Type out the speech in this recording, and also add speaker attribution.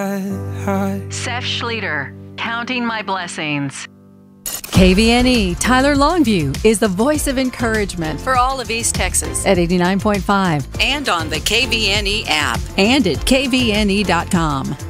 Speaker 1: Seth Schlueter, Counting My Blessings.
Speaker 2: KVNE Tyler Longview is the voice of encouragement for all of East Texas at 89.5
Speaker 3: and on the KVNE app
Speaker 2: and at kvne.com.